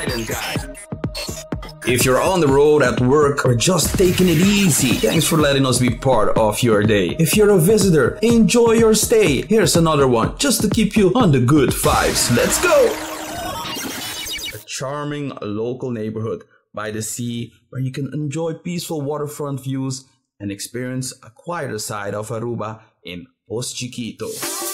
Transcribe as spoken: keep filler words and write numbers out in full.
If you're on the road at work or just taking it easy, thanks for letting us be part of your day. If you're a visitor, enjoy your stay. Here's another one just to keep you on the good vibes. Let's go! A charming local neighborhood by the sea where you can enjoy peaceful waterfront views and experience a quieter side of Aruba in Post Chiquito.